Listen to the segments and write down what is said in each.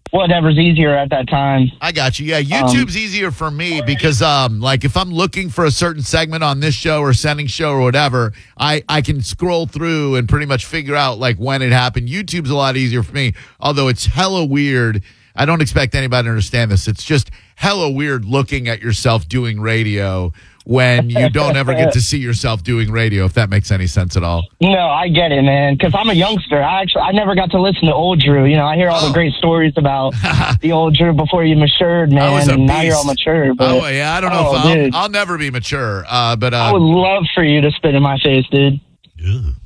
whatever's easier at that time. I got you. Yeah, YouTube's easier for me because, like, if I'm looking for a certain segment on this show or sending show or whatever, I can scroll through and pretty much figure out, like, when it happened. YouTube's a lot easier for me, although it's hella weird. I don't expect anybody to understand this. It's just hella weird looking at yourself doing radio when you don't ever get to see yourself doing radio, if that makes any sense at all. No, I get it, man, because I'm a youngster. I never got to listen to old Drew. You know, I hear all the great stories about the old Drew before you matured, man, and now you're all mature. But, yeah, I don't know if I'll never be mature, but I would love for you to spit in my face, dude. Ugh. I mean,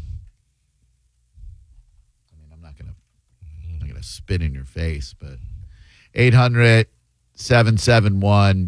I'm not gonna spit in your face, but 800-771-1025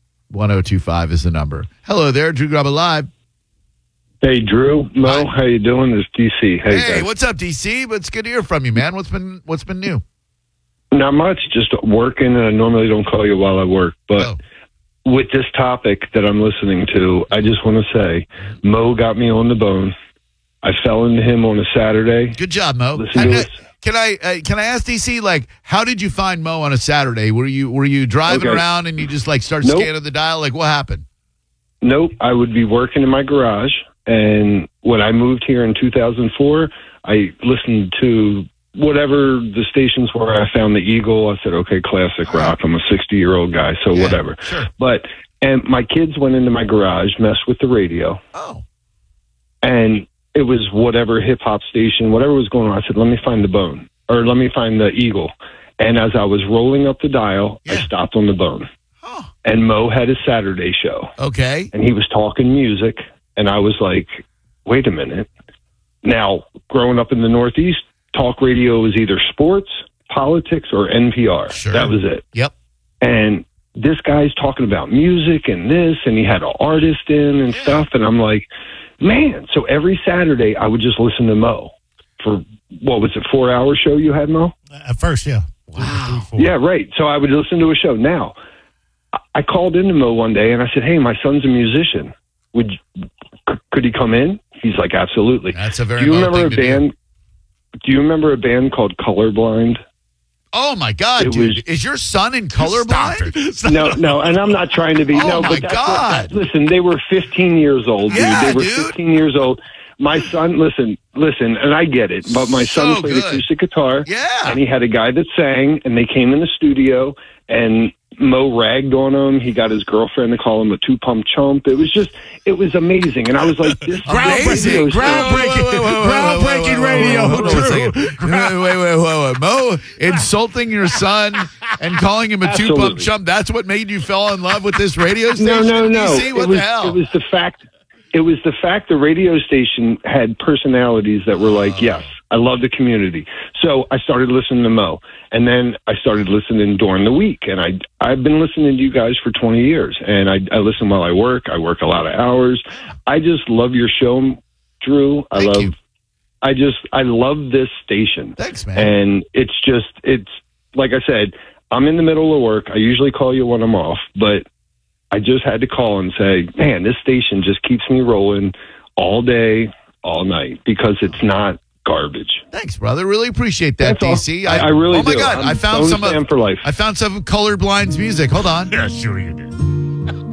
is the number. Hello there, Drew Garabo Live. Hey, Drew. Mo, how you doing? It's DC. Hey, what's up, DC? But it's good to hear from you, man. What's been new? Not much. Just working, and I normally don't call you while I work. But with this topic that I'm listening to, I just want to say, Mo got me on the bone. I fell into him on a Saturday. Good job, Mo. Can I ask DC, like, how did you find Mo on a Saturday? Were you driving around and you just like start scanning the dial? Like, what happened? Nope. I would be working in my garage, and when I moved here in 2004, I listened to whatever the stations were. I found the Eagle. I said, okay, classic rock. I'm a 60-year-old guy, so whatever. Sure. And my kids went into my garage, messed with the radio. Oh. And it was whatever hip-hop station, whatever was going on. I said, let me find the bone, or let me find the Eagle. And as I was rolling up the dial, I stopped on the bone. Oh. And Mo had a Saturday show. Okay. And he was talking music, and I was like, wait a minute. Now, growing up in the Northeast, talk radio was either sports, politics, or NPR. Sure. That was it. Yep. And this guy's talking about music and this, and he had an artist in and stuff, and I'm like, man. So every Saturday, I would just listen to Mo for, what was it, 4-hour show you had, Mo? At first, yeah. Wow. Yeah, right. So I would listen to a show. Now, I called into Mo one day, and I said, hey, my son's a musician. Could he come in? He's like, absolutely. That's a very Do you remember a band? Do you remember a band called Colorblind? Oh my God, dude! Is your son in colorblind? No, and I'm not trying to be. Oh my God! Listen, they were 15 years old, dude. Yeah, they were 15 years old. My son, listen, and I get it, but my son played acoustic guitar. Yeah. And he had a guy that sang, and they came in the studio, and Mo ragged on him. He got his girlfriend to call him a two-pump chump. It was amazing. And I was like, this groundbreaking radio. Hold on a second. Wait. Mo insulting your son and calling him a two-pump chump, that's what made you fall in love with this radio station? No. DC? What the hell? It was the fact the radio station had personalities that were like, yes, I love the community. So I started listening to Mo, and then I started listening during the week. And I've been listening to you guys for 20 years, and I listen while I work. I work a lot of hours. I just love your show, Drew. I love this station. Thanks, man. And it's like I said, I'm in the middle of work. I usually call you when I'm off, but I just had to call and say, man, this station just keeps me rolling all day, all night, because it's not garbage. Thanks, brother. Really appreciate that, That's DC. I really do. Oh my God, I found some for life. I found some of Colorblind's music. Hold on. Yeah, sure you did.